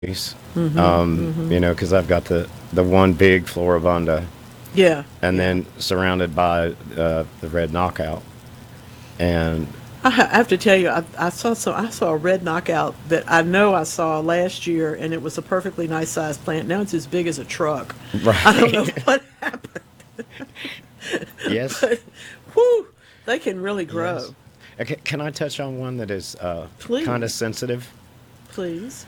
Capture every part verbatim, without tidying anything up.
Mm-hmm, um, mm-hmm. you know, because I've got the, the one big Floribunda Yeah, and yeah. then surrounded by uh, the red knockout. And I ha- I have to tell you, I, I saw some. I saw a red knockout that I know I saw last year, and it was a perfectly nice sized plant. Now it's as big as a truck. I don't know right. what happened, Yes, but whoo, they can really yes. grow. Okay, can I touch on one that is uh, kind of Please, sensitive? please.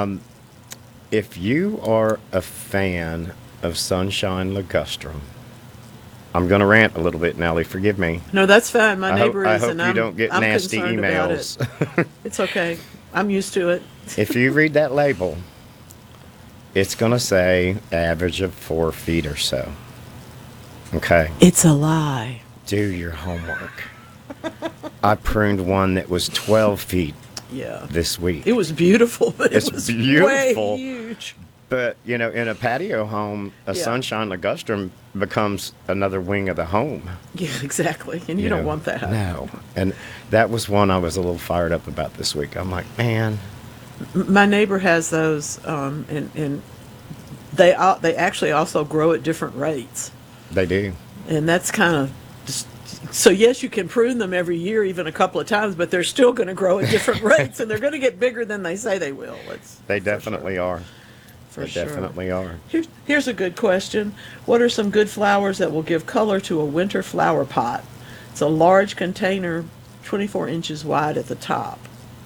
If you are a fan of Sunshine Ligustrum, I'm going to rant a little bit, Nellie. Forgive me. No, that's fine. My I hope neighbor I is, hope and you I'm don't get I'm nasty concerned about it. emails. It's okay. I'm used to it. If you read that label, it's going to say average of four feet or so. Okay, It's a lie. do your homework. I pruned one that was twelve feet Yeah. this It week. was beautiful, but it It's was way beautiful, huge. but you know, in a patio home, a Yeah. Sunshine Ligustrum becomes another wing of the home. Yeah, exactly. And you You don't know, want that. no. And that was one I was a little fired up about this week. I'm like, man, M- My neighbor has those, um, and and they al- they actually also grow at different rates, they do. and that's kind of just, so. Yes, you can prune them every year, even a couple of times, but they're still going to grow at different rates, and they're going to get bigger than they say they will. It's They for sure, definitely are. for They sure. definitely are. Here's here's a good question. What are some good flowers that will give color to a winter flower pot? It's a large container, twenty-four inches wide at the top.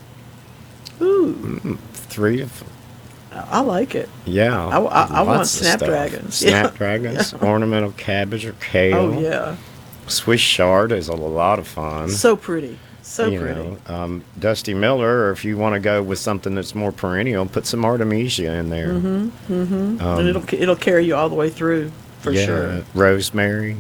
Ooh, Three to, f- I I like it. yeah, I, I, I want lots of stuff. snapdragons. Yeah. Snapdragons, ornamental cabbage or Oh kale. yeah. Swiss chard is a lot of fun. So pretty. So You pretty. know, um, Dusty Miller, or if you want to go with something that's more perennial, put some Artemisia in there. And it'll it'll carry you all the way through for sure. Yeah, rosemary,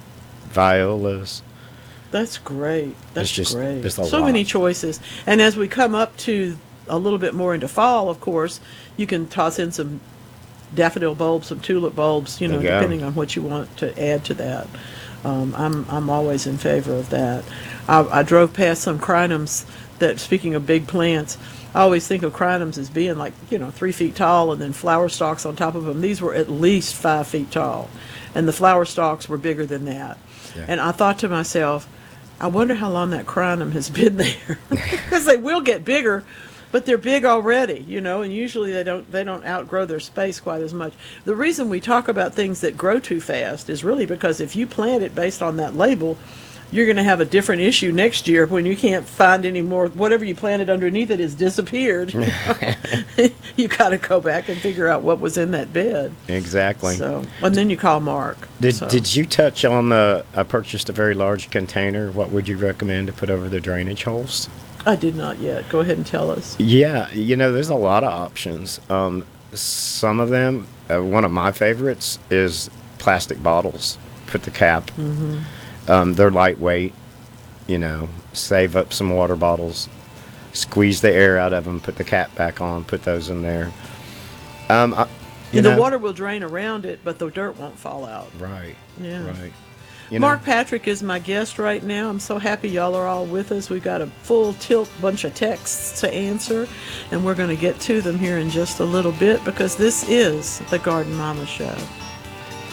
violas. That's great. It's That's just, great. just a So lot. many choices. And as we come up to a little bit more into fall, of course, you can toss in some daffodil bulbs, some tulip bulbs, you There know, you go. depending on what you want to add to that. Um, I'm I'm always in favor of that. I, I drove past some crinums that, speaking of big plants, I always think of crinums as being like, you know, three feet tall and then flower stalks on top of them. These were at least five feet tall, and the flower stalks were bigger than that. Yeah. And I thought to myself, I wonder how long that crinum has been there, because they will get bigger, but they're big already, you know, and usually they don't they don't outgrow their space quite as much. The reason we talk about things that grow too fast is really because if you plant it based on that label, you're going to have a different issue next year when you can't find any more. Whatever you planted underneath it has disappeared. You got to go back and figure out what was in that bed. Exactly. So, and then you call Mark. Did So, Did you touch on the? I purchased a very large container. What would you recommend to put over the drainage holes? I did not yet. Go ahead and tell us. Yeah, you know, there's a lot of options. Um, some of them, uh, one of my favorites is plastic bottles. Put the cap. Um, they're lightweight. You know, save up some water bottles. Squeeze the air out of them. Put the cap back on. Put those in there. Um, I, you And the know, water will drain around it, but the dirt won't fall out. right. Yeah. Right. You know, Mark Patrick is my guest right now. I'm so happy y'all are all with us. We've got a full tilt bunch of texts to answer, and we're going to get to them here in just a little bit because this is the Garden Mama Show.